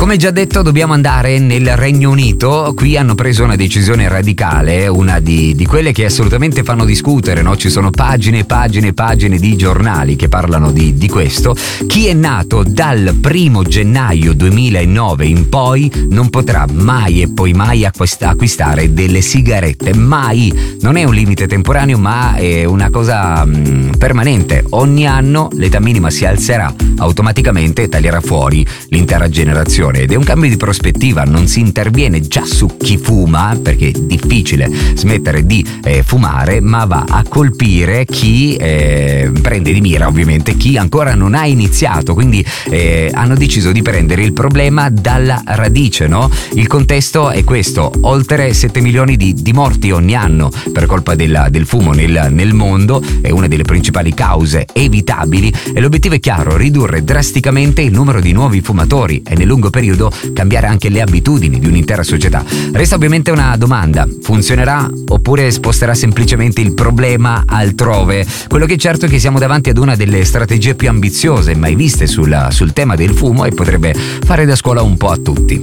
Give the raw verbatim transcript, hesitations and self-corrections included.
Come già detto, dobbiamo andare nel Regno Unito. Qui hanno preso una decisione radicale, una di, di quelle che assolutamente fanno discutere, no? Ci sono pagine e pagine e pagine di giornali che parlano di, di questo. Chi è nato dal primo gennaio duemilanove in poi non potrà mai e poi mai acquista, acquistare delle sigarette. Mai! Non è un limite temporaneo, ma è una cosa mh, permanente. Ogni anno l'età minima si alzerà automaticamente e taglierà fuori l'intera generazione. Ed è un cambio di prospettiva, non si interviene già su chi fuma, perché è difficile smettere di eh, fumare, ma va a colpire chi eh, prende di mira ovviamente chi ancora non ha iniziato, quindi eh, hanno deciso di prendere il problema dalla radice, no? Il contesto è questo: oltre sette milioni di, di morti ogni anno per colpa della, del fumo nel, nel mondo, è una delle principali cause evitabili, e l'obiettivo è chiaro: ridurre drasticamente il numero di nuovi fumatori e nel lungo periodo cambiare anche le abitudini di un'intera società. Resta ovviamente una domanda: funzionerà oppure sposterà semplicemente il problema altrove? Quello che è certo è che siamo davanti ad una delle strategie più ambiziose mai viste sul, sul tema del fumo, e potrebbe fare da scuola un po' a tutti.